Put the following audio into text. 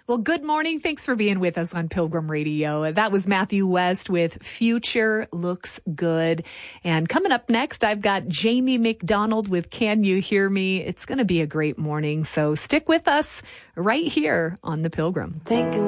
Well, good morning. Thanks for being with us on Pilgrim Radio. That was Matthew West with Future Looks Good. And coming up next, I've got Jamie McDonald with Can You Hear Me? It's going to be a great morning. So stick with us right here on The Pilgrim.